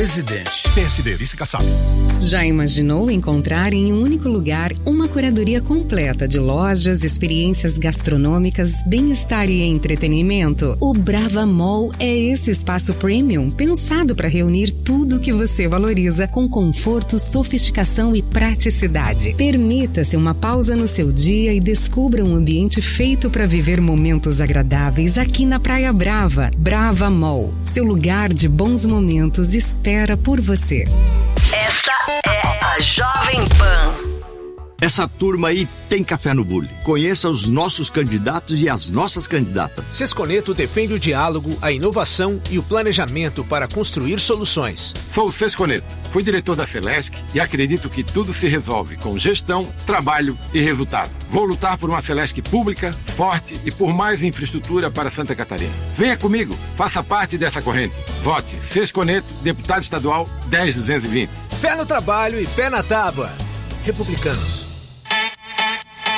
Presidente. PSD, vice-caçado. Já imaginou encontrar em um único lugar uma curadoria completa de lojas, experiências gastronômicas, bem-estar e entretenimento? O Brava Mall é esse espaço premium pensado para reunir tudo o que você valoriza com conforto, sofisticação e praticidade. Permita-se uma pausa no seu dia e descubra um ambiente feito para viver momentos agradáveis aqui na Praia Brava. Brava Mall, seu lugar de bons momentos espera por você. Esta é a Jovem Pan. Essa turma aí tem café no bule. Conheça os nossos candidatos e as nossas candidatas. Sesconeto defende o diálogo, a inovação e o planejamento para construir soluções. Sou o Sesconeto, fui diretor da Celesc e acredito que tudo se resolve com gestão, trabalho e resultado. Vou lutar por uma Celesc pública, forte e por mais infraestrutura para Santa Catarina. Venha comigo, faça parte dessa corrente. Vote Sesconeto, deputado estadual 10220. Fé no trabalho e pé na tábua. Republicanos.